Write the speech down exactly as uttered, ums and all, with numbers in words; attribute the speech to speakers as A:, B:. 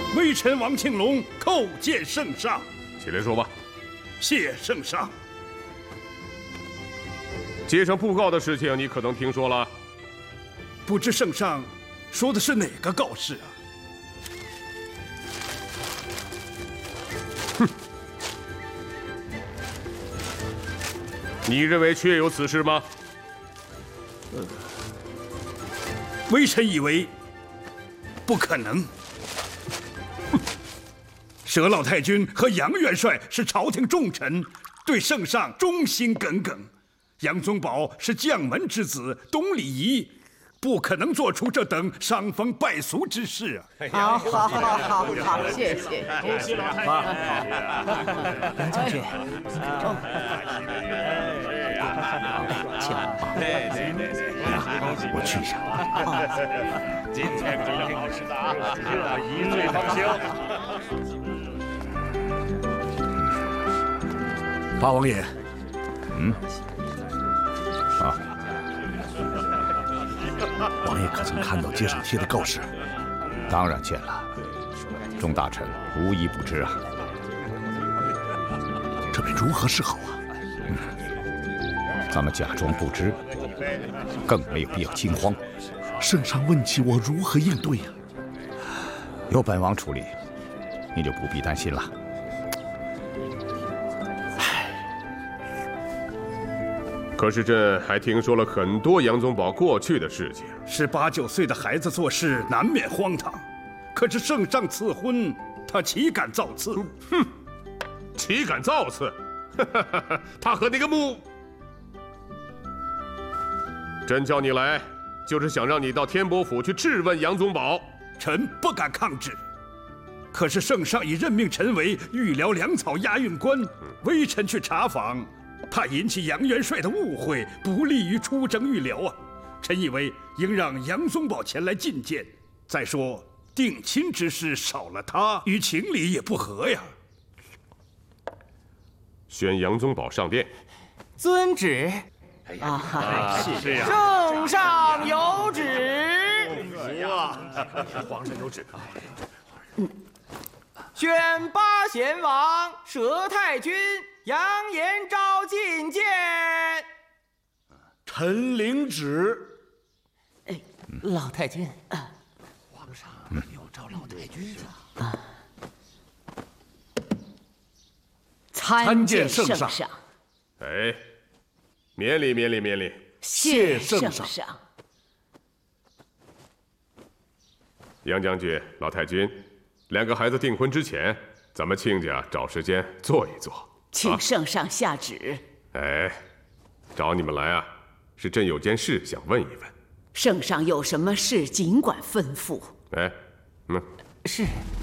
A: 微臣王庆龙叩见圣上。
B: 起来说吧。
A: 谢圣上。
B: 街上布告的事情，你可能听说了。
A: 不知圣上说的是哪个告示啊？
B: 哼！你认为确有此事吗？
A: 呃，微臣以为不可能。佘老太君和杨元帅是朝廷重臣，对圣上忠心耿耿。杨宗保是将门之子，懂礼仪，不可能做出这等伤风败俗之事啊！
C: 好，好，好，好，好，谢谢。
D: 恭喜老太君！
C: 杨将军，请。
D: 对对对对，
C: 我去一下。
D: 今天可真是的啊，这一醉方休。
A: 八王爷，
E: 嗯。啊，
A: 王爷可曾看到街上贴的告示？
E: 当然见了，众大臣无一不知啊。
A: 这该如何是好啊？
E: 嗯，咱们假装不知，更没有必要惊慌。
A: 圣上问起我如何应对呀、啊？
E: 由本王处理，你就不必担心了。
B: 可是朕还听说了很多杨宗保过去的事情。
A: 十八九岁的孩子做事难免荒唐，可是圣上赐婚，他岂敢造次？
B: 哼，岂敢造次？他和那个穆……朕叫你来，就是想让你到天伯府去质问杨宗保。
A: 臣不敢抗旨。可是圣上已任命臣为御辽粮草押运官，微臣去查访，怕引起杨元帅的误会，不利于出征御辽啊！臣以为应让杨宗保前来觐见。再说定亲之事少了他，与情理也不合呀。
B: 宣杨宗保上殿。
C: 遵旨。
D: 哎呀，是呀。
C: 圣上有旨。
D: 哇，皇上有旨。
C: 嗯。宣八贤王佘太君杨延昭觐见。
A: 臣领旨。
C: 哎，老太君，
D: 皇上有召老太君
C: 啊。
A: 参见圣上。
B: 哎，免礼，免礼，免礼。
C: 谢圣上。
B: 杨将军、老太君。两个孩子订婚之前，咱们亲家找时间坐一坐。
C: 请圣上下旨。
B: 啊、哎，找你们来啊，是朕有件事想问一问。
C: 圣上有什么事尽管吩咐。
B: 哎，嗯，
C: 是。